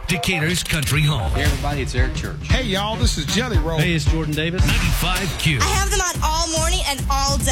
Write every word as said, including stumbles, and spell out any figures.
Decatur's country home. Hey, everybody, it's Eric Church. Hey, y'all, this is Jelly Roll. Hey, it's Jordan Davis. ninety-five Q. I have them on all morning and all day.